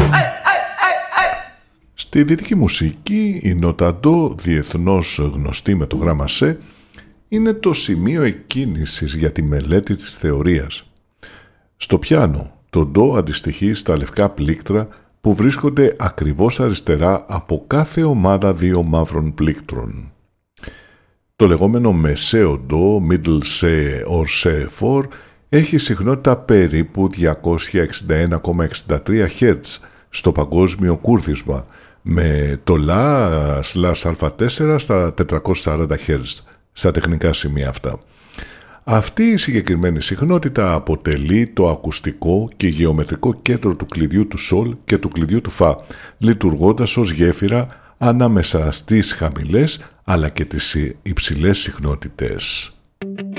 Στη δυτική μουσική, η νότα ντο, διεθνώς γνωστή με το γράμμα σε, είναι το σημείο εκκίνησης για τη μελέτη της θεωρίας. Στο πιάνο, το ντο αντιστοιχεί στα λευκά πλήκτρα που βρίσκονται ακριβώς αριστερά από κάθε ομάδα δύο μαύρων πλήκτρων. Το λεγόμενο μεσαίο ντο, middle σε or σε for, έχει συχνότητα περίπου 261,63 Hz στο παγκόσμιο κούρδισμα, με το λα/α4 στα 440 Hz στα τεχνικά σημεία αυτά. Αυτή η συγκεκριμένη συχνότητα αποτελεί το ακουστικό και γεωμετρικό κέντρο του κλειδιού του σολ και του κλειδιού του φα, λειτουργώντας ως γέφυρα ανάμεσα στις χαμηλές αλλά και τις υψηλές συχνότητες.